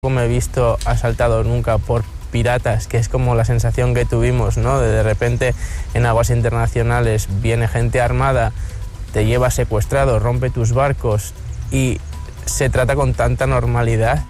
No me he visto asaltado nunca por piratas, que es como la sensación que tuvimos, ¿no? De repente en aguas internacionales viene gente armada, te lleva secuestrado, rompe tus barcos y se trata con tanta normalidad.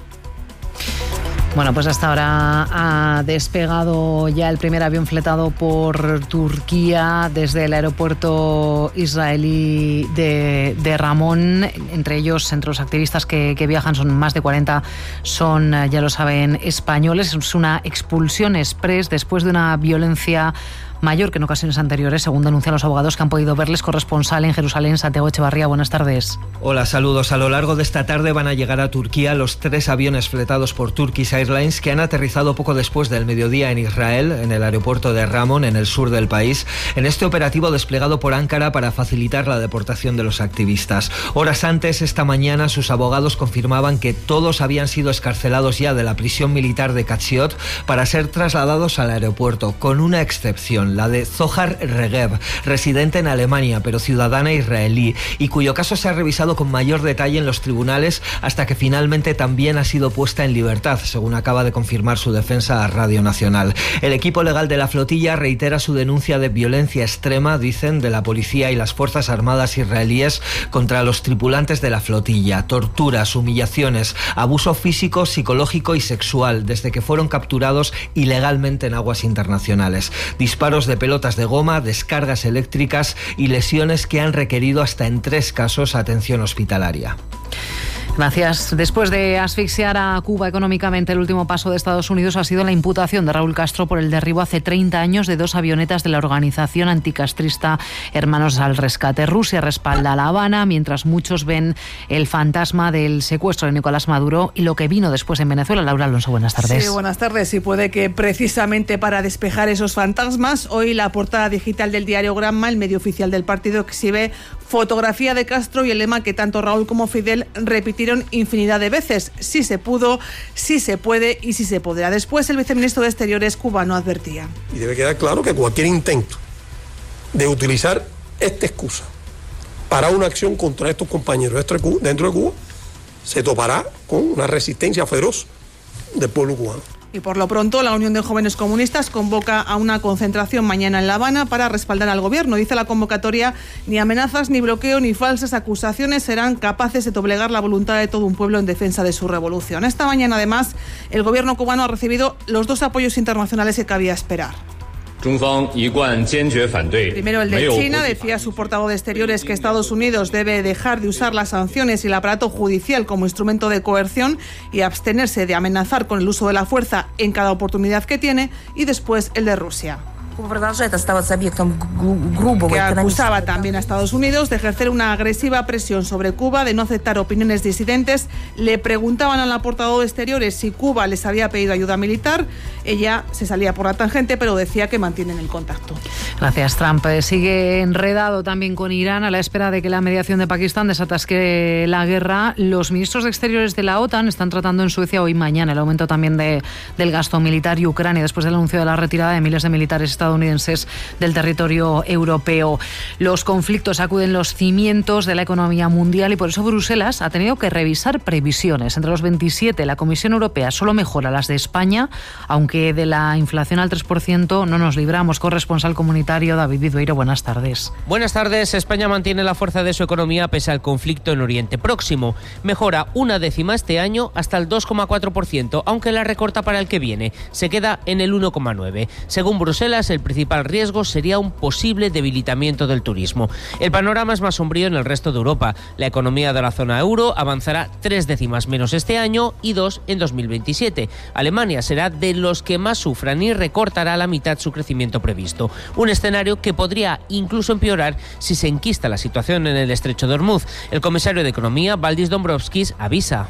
Bueno, pues hasta ahora ha despegado ya el primer avión fletado por Turquía desde el aeropuerto israelí de Ramón. Entre ellos, entre los activistas que viajan, son más de 40, son, ya lo saben, españoles. Es una expulsión express después de una violencia mayor que en ocasiones anteriores, según denuncian los abogados que han podido verles. Corresponsal en Jerusalén, Santiago Echevarría, buenas tardes. Hola, saludos. A lo largo de esta tarde van a llegar a Turquía los 3 aviones fletados por Turkish Airlines que han aterrizado poco después del mediodía en Israel, en el aeropuerto de Ramón, en el sur del país, en este operativo desplegado por Ankara para facilitar la deportación de los activistas. Horas antes, esta mañana, sus abogados confirmaban que todos habían sido excarcelados ya de la prisión militar de Katsiot para ser trasladados al aeropuerto, con una excepción, la de Zohar Regev, residente en Alemania pero ciudadana israelí, y cuyo caso se ha revisado con mayor detalle en los tribunales hasta que finalmente también ha sido puesta en libertad, según acaba de confirmar su defensa a Radio Nacional. El equipo legal de la flotilla reitera su denuncia de violencia extrema, dicen, de la policía y las fuerzas armadas israelíes contra los tripulantes de la flotilla: torturas, humillaciones, abuso físico, psicológico y sexual desde que fueron capturados ilegalmente en aguas internacionales, disparos de pelotas de goma, descargas eléctricas y lesiones que han requerido hasta en 3 casos atención hospitalaria. Gracias. Después de asfixiar a Cuba económicamente, el último paso de Estados Unidos ha sido la imputación de Raúl Castro por el derribo hace 30 años de 2 avionetas de la organización anticastrista Hermanos al Rescate. Rusia respalda a La Habana, mientras muchos ven el fantasma del secuestro de Nicolás Maduro y lo que vino después en Venezuela. Laura Alonso, buenas tardes. Sí, buenas tardes. Y puede que precisamente para despejar esos fantasmas, hoy la portada digital del diario Granma, el medio oficial del partido, exhibe fotografía de Castro y el lema que tanto Raúl como Fidel repitieron infinidad de veces: sí se pudo, sí se puede y sí se podrá. Después, el viceministro de Exteriores cubano advertía. Y debe quedar claro que cualquier intento de utilizar esta excusa para una acción contra estos compañeros dentro de Cuba se topará con una resistencia feroz del pueblo cubano. Y por lo pronto, la Unión de Jóvenes Comunistas convoca a una concentración mañana en La Habana para respaldar al gobierno. Dice la convocatoria: ni amenazas, ni bloqueo, ni falsas acusaciones serán capaces de doblegar la voluntad de todo un pueblo en defensa de su revolución. Esta mañana, además, el gobierno cubano ha recibido los 2 apoyos internacionales que cabía esperar. Primero el de China. Decía su portavoz de Exteriores que Estados Unidos debe dejar de usar las sanciones y el aparato judicial como instrumento de coerción y abstenerse de amenazar con el uso de la fuerza en cada oportunidad que tiene. Y después el de Rusia, que acusaba también a Estados Unidos de ejercer una agresiva presión sobre Cuba, de no aceptar opiniones disidentes. Le preguntaban a la portavoz de Exteriores si Cuba les había pedido ayuda militar. Ella se salía por la tangente, pero decía que mantienen el contacto. Gracias. Trump sigue enredado también con Irán a la espera de que la mediación de Pakistán desatasque la guerra. Los ministros de Exteriores de la OTAN están tratando en Suecia hoy y mañana el aumento también del gasto militar, y Ucrania, después del anuncio de la retirada de miles de militares estadounidenses del territorio europeo. Los conflictos sacuden los cimientos de la economía mundial y por eso Bruselas ha tenido que revisar previsiones. Entre los 27, la Comisión Europea solo mejora las de España, aunque de la inflación al 3% no nos libramos. Corresponsal comunitario David Vidueiro, buenas tardes. Buenas tardes. España mantiene la fuerza de su economía pese al conflicto en Oriente Próximo. Mejora 1/10 este año hasta el 2,4%, aunque la recorta para el que viene. Se queda en el 1,9%. Según Bruselas, el principal riesgo sería un posible debilitamiento del turismo. El panorama es más sombrío en el resto de Europa. La economía de la zona euro avanzará 0,3 menos este año y 2 en 2027. Alemania será de los que más sufran y recortará a la mitad su crecimiento previsto. Un escenario que podría incluso empeorar si se enquista la situación en el estrecho de Hormuz. El comisario de Economía, Valdis Dombrovskis, avisa.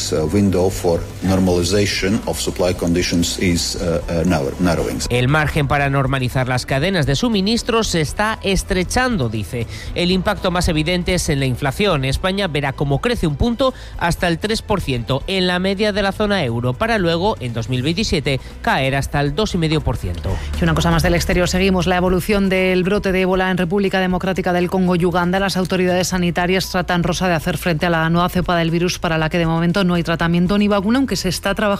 El margen para normalizar las cadenas de suministros se está estrechando, dice. El impacto más evidente es en la inflación. España verá cómo crece un punto hasta el 3% en la media de la zona euro, para luego, en 2027, caer hasta el 2,5%. Y una cosa más del exterior, seguimos la evolución del brote de ébola en República Democrática del Congo y Uganda. Las autoridades sanitarias tratan, Rosa, de hacer frente a la nueva cepa del virus para la que de momento no hay tratamiento ni vacuna, aunque se está trabajando